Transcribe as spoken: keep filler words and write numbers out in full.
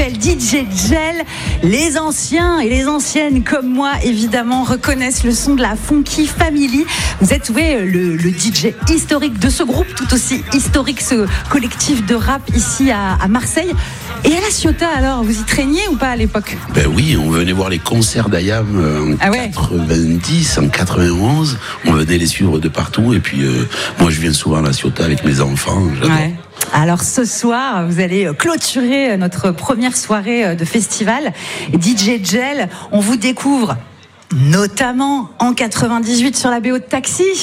s'appelle D J Gel. Les anciens et les anciennes comme moi, évidemment, reconnaissent le son de la Funky Family. Vous êtes oui, le, le D J historique de ce groupe, tout aussi historique, ce collectif de rap ici à, à Marseille. Et à la Ciotat, alors, vous y traîniez ou pas à l'époque ? Ben oui, on venait voir les concerts d'Ayam en ah ouais. quatre-vingt-dix, en quatre-vingt-onze. On venait les suivre de partout. Et puis, euh, moi, je viens souvent à la Ciotat avec mes enfants. J'adore. Ouais. Alors ce soir, vous allez clôturer notre première soirée de festival. D J Gel, on vous découvre notamment en quatre-vingt-dix-huit sur la B O de Taxi.